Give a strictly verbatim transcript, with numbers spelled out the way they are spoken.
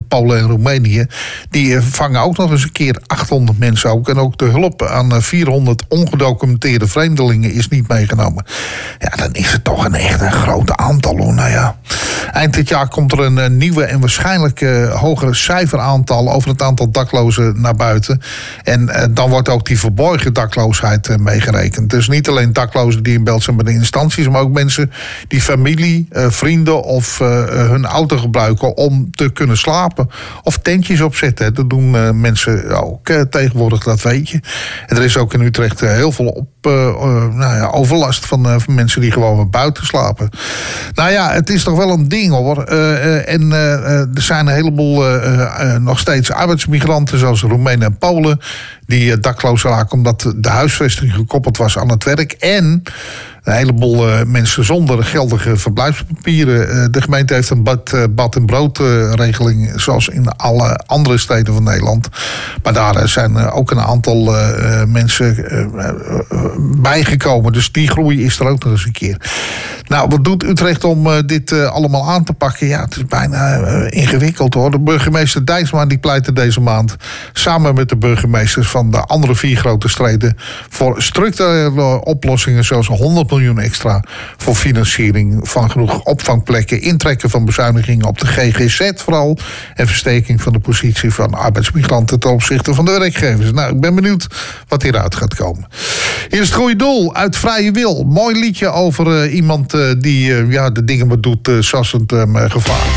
Polen en Roemenië. Die vangen ook nog eens een keer achthonderd mensen ook. En ook de hulp aan vierhonderd ongedocumenteerde vreemdelingen is niet meegenomen. Ja, dan is het toch een echt een groot aantal hoor. Nou ja. Eind dit jaar komt er een, een nieuwe en waarschijnlijk uh, hogere cijferaantal over het aantal daklozen naar buiten. En uh, dan wordt ook die verborgen dakloosheid uh, meegerekend. Dus niet alleen daklozen die in beeld zijn bij de instanties, maar ook mensen die familie, uh, vrienden of uh, hun auto gebruiken om te kunnen slapen. Of tentjes opzetten. Dat doen uh, mensen ook uh, tegenwoordig, dat weet je. En er is ook in Utrecht uh, heel veel op, uh, uh, nou ja, overlast van, uh, van mensen die gewoon buiten slapen. Nou ja, het is toch wel een ding hoor. Uh, uh, en uh, er zijn een heleboel uh, uh, nog steeds arbeidsmigranten, zoals Roemenen en Polen, die uh, dakloos raken omdat de huisvesting gekoppeld was aan het werk. En een heleboel uh, mensen zonder geldige verblijfspapieren. Uh, de gemeente heeft een bad, uh, bad- en broodregeling, uh, zoals in alle andere steden van Nederland. Maar daar uh, zijn uh, ook een aantal uh, uh, mensen uh, uh, bijgekomen. Dus die groei is er ook nog eens een keer. Nou, wat doet Utrecht om uh, dit uh, allemaal aan te pakken? Ja, het is bijna uh, ingewikkeld hoor. De burgemeester Dijksma die pleitte deze maand samen met de burgemeesters van de andere vier grote steden voor structurele oplossingen, zoals honderd miljoen extra voor financiering van genoeg opvangplekken, intrekken van bezuinigingen op de G G Z vooral en versterking van de positie van arbeidsmigranten ten opzichte van de werkgevers. Nou, ik ben benieuwd wat hieruit gaat komen. Hier is het goede doel uit vrije wil. Mooi liedje over uh, iemand uh, die uh, ja, de dingen bedoelt uh, zoals het um, gevaar.